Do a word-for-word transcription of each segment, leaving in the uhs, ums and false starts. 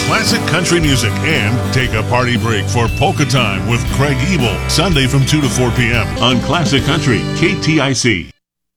classic country music, and take a party break for Polka Time with Craig Ebel, Sunday from two to four p.m. on Classic Country, K T I C.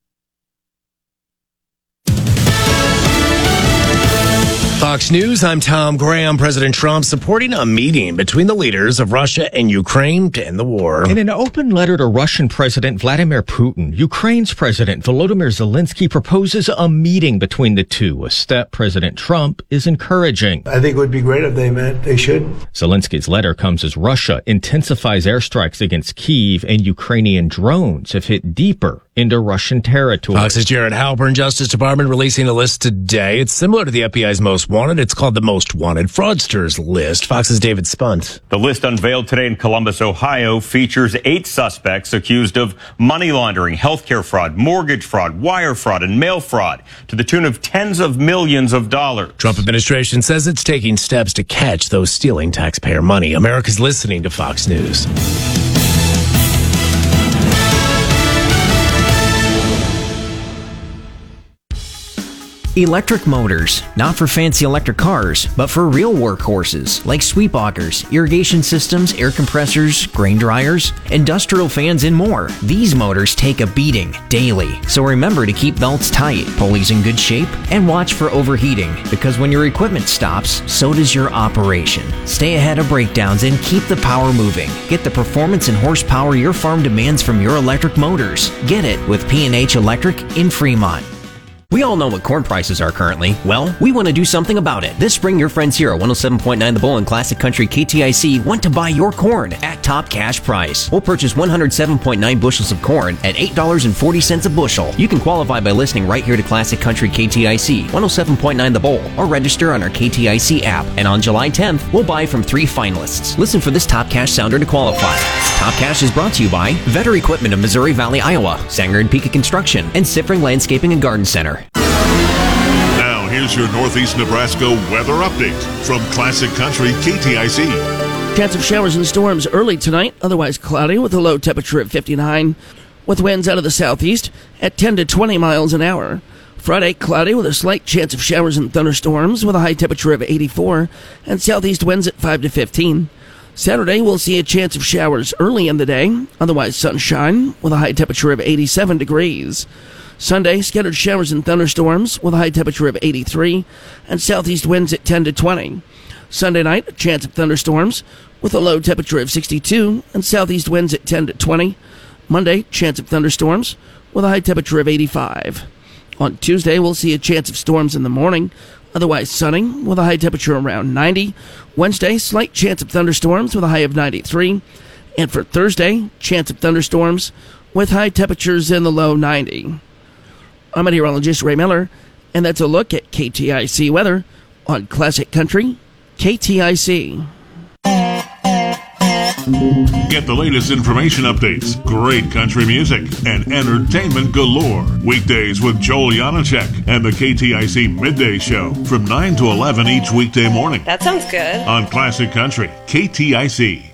Fox News, I'm Tom Graham. President Trump supporting a meeting between the leaders of Russia and Ukraine to end the war. In an open letter to Russian President Vladimir Putin, Ukraine's President Volodymyr Zelensky proposes a meeting between the two, a step President Trump is encouraging. I think it would be great if they met. They should. Zelensky's letter comes as Russia intensifies airstrikes against Kyiv, and Ukrainian drones have hit deeper into Russian territory. Fox's Jared Halpern. Justice Department releasing a list today. It's similar to the F B I's Most Wanted. It's called the Most Wanted Fraudsters List. Fox's David Spunt. The list unveiled today in Columbus, Ohio, features eight suspects accused of money laundering, healthcare fraud, mortgage fraud, wire fraud, and mail fraud to the tune of tens of millions of dollars. Trump administration says it's taking steps to catch those stealing taxpayer money. America's listening to Fox News. Electric motors, not for fancy electric cars, but for real workhorses like sweep augers, irrigation systems, air compressors, grain dryers, industrial fans, and more. These motors take a beating daily, so remember to keep belts tight, pulleys in good shape, and watch for overheating, because when your equipment stops, so does your operation. Stay ahead of breakdowns and keep the power moving. Get the performance and horsepower your farm demands from your electric motors. Get it with P and H Electric in Fremont. We all know what corn prices are currently. Well, we want to do something about it. This spring, your friends here at one oh seven point nine The Bull and Classic Country K T I C want to buy your corn at top cash price. We'll purchase one hundred seven point nine bushels of corn at eight dollars and forty cents a bushel. You can qualify by listening right here to Classic Country K T I C, one oh seven point nine The Bull, or register on our K T I C app. And on July tenth, we'll buy from three finalists. Listen for this top cash sounder to qualify. Top Cash is brought to you by Vetter Equipment of Missouri Valley, Iowa, Sanger and Pika Construction, and Siffring Landscaping and Garden Center. Now, here's your Northeast Nebraska weather update from Classic Country K T I C. Chance of showers and storms early tonight, otherwise cloudy with a low temperature at fifty-nine, with winds out of the southeast at ten to twenty miles an hour. Friday, cloudy with a slight chance of showers and thunderstorms with a high temperature of eighty-four and southeast winds at five to fifteen. Saturday, we'll see a chance of showers early in the day, otherwise sunshine with a high temperature of eighty-seven degrees. Sunday, scattered showers and thunderstorms with a high temperature of eighty-three and southeast winds at ten to twenty. Sunday night, a chance of thunderstorms with a low temperature of sixty-two and southeast winds at ten to twenty. Monday, chance of thunderstorms with a high temperature of eighty-five. On Tuesday, we'll see a chance of storms in the morning, otherwise sunny with a high temperature around ninety. Wednesday, slight chance of thunderstorms with a high of ninety-three. And for Thursday, chance of thunderstorms with high temperatures in the low ninety. I'm meteorologist Ray Miller, and that's a look at K T I C weather on Classic Country K T I C. Get the latest information updates, great country music, and entertainment galore. Weekdays with Joel Janacek and the K T I C Midday Show from nine to eleven each weekday morning. That sounds good. On Classic Country K T I C.